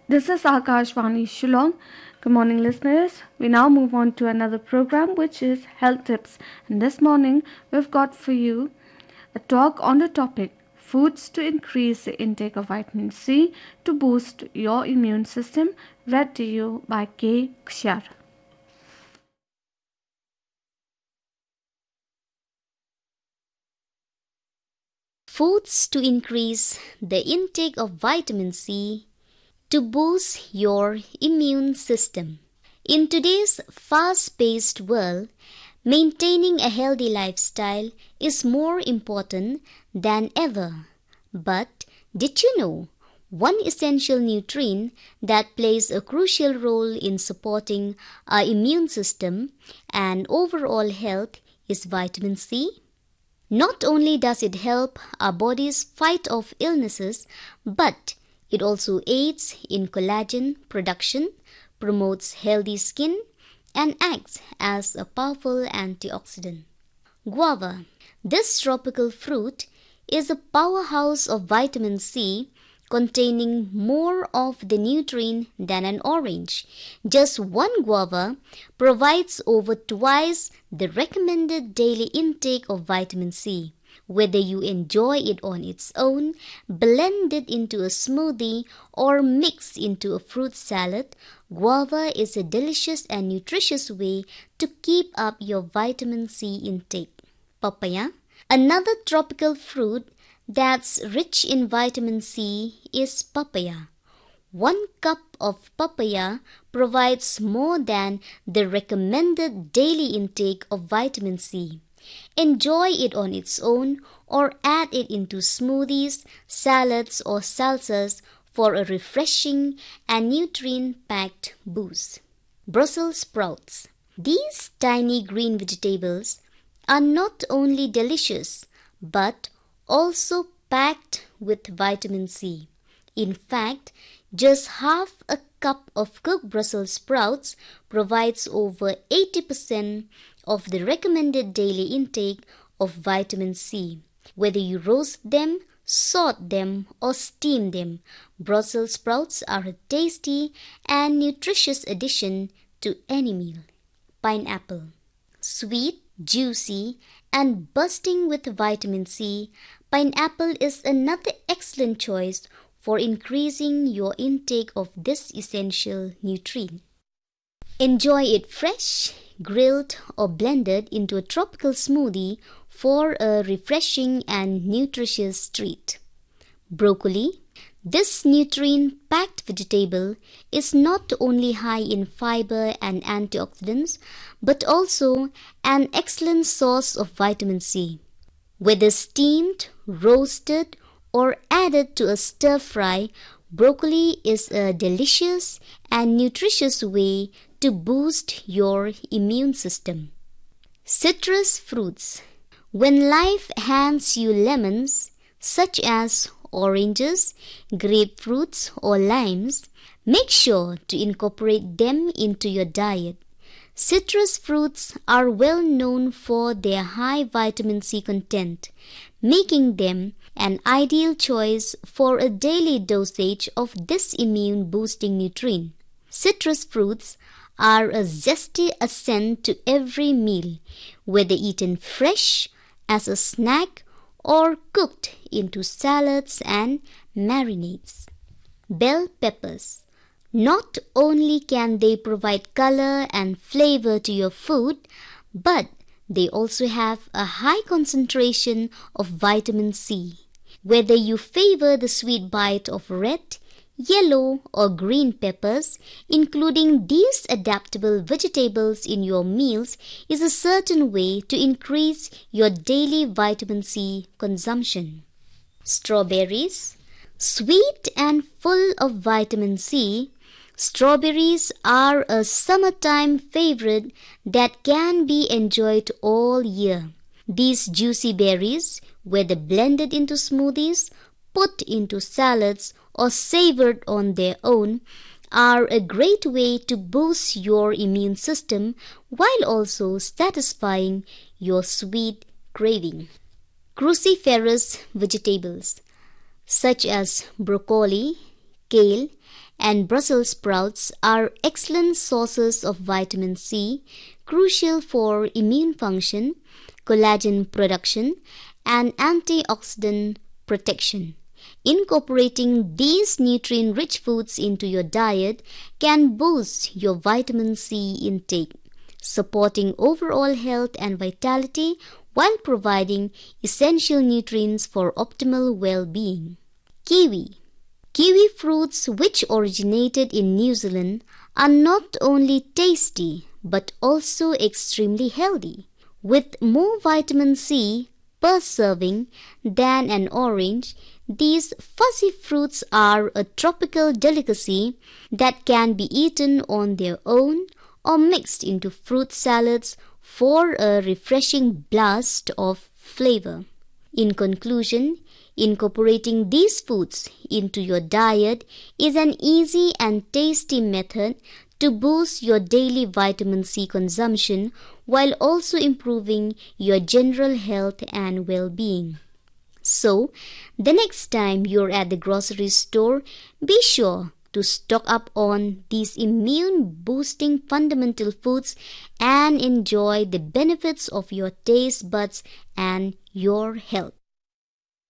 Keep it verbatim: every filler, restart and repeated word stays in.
This is Akashvani Shillong. Good morning, listeners. We now move on to another program, which is Health Tips. And this morning, we've got for you a talk on the topic Foods to increase the intake of vitamin C to boost your immune system, read to you by K. Kshar. Foods to increase the intake of vitamin C to boost your immune system. In today's fast-paced world, maintaining a healthy lifestyle is more important than ever. But did you know one essential nutrient that plays a crucial role in supporting our immune system and overall health is vitamin C? Not only does it help our bodies fight off illnesses, but it also aids in collagen production, promotes healthy skin, and acts as a powerful antioxidant. Guava. This tropical fruit is a powerhouse of vitamin C, containing more of the nutrient than an orange. Just one guava provides over twice the recommended daily intake of vitamin C. Whether you enjoy it on its own, blend it into a smoothie, or mix into a fruit salad, guava is a delicious and nutritious way to keep up your vitamin C intake. Papaya. Another tropical fruit that's rich in vitamin C is papaya. One cup of papaya provides more than the recommended daily intake of vitamin C. Enjoy it on its own or add it into smoothies, salads, or salsas for a refreshing and nutrient-packed boost. Brussels sprouts. These tiny green vegetables are not only delicious but also packed with vitamin C. In fact, just half a cup of cooked Brussels sprouts provides over eighty percent of the recommended daily intake of vitamin C. Whether you roast them, saute them, or steam them, Brussels sprouts are a tasty and nutritious addition to any meal. Pineapple. Sweet, juicy, and bursting with vitamin C, pineapple is another excellent choice for increasing your intake of this essential nutrient. Enjoy it fresh, grilled, or blended into a tropical smoothie for a refreshing and nutritious treat. Broccoli. This nutrient-packed vegetable is not only high in fiber and antioxidants, but also an excellent source of vitamin C. Whether steamed, roasted, or added to a stir-fry, broccoli is a delicious and nutritious way to boost your immune system. Citrus fruits. When life hands you lemons, such as oranges, grapefruits, or limes, make sure to incorporate them into your diet. Citrus fruits are well known for their high vitamin C content, making them an ideal choice for a daily dosage of this immune-boosting nutrient. Citrus fruits are a zesty accent to every meal, whether eaten fresh, as a snack, or cooked into salads and marinades. Bell peppers. Not only can they provide color and flavor to your food, but they also have a high concentration of vitamin C. Whether you favor the sweet bite of red, yellow, or green peppers, including these adaptable vegetables in your meals is a certain way to increase your daily vitamin C consumption. Strawberries. Sweet and full of vitamin C, strawberries are a summertime favorite that can be enjoyed all year. These juicy berries, whether blended into smoothies, put into salads, or savored on their own, are a great way to boost your immune system while also satisfying your sweet craving. Cruciferous vegetables such as broccoli, kale, and Brussels sprouts are excellent sources of vitamin C, crucial for immune function, collagen production, and antioxidant protection. Incorporating these nutrient-rich foods into your diet can boost your vitamin C intake, supporting overall health and vitality while providing essential nutrients for optimal well-being. Kiwi. Kiwi fruits, which originated in New Zealand, are not only tasty but also extremely healthy. With more vitamin C per serving than an orange, these fuzzy fruits are a tropical delicacy that can be eaten on their own or mixed into fruit salads for a refreshing blast of flavor. In conclusion, incorporating these foods into your diet is an easy and tasty method to boost your daily vitamin C consumption while also improving your general health and well-being. So, the next time you're at the grocery store, be sure to stock up on these immune-boosting fundamental foods and enjoy the benefits of your taste buds and your health.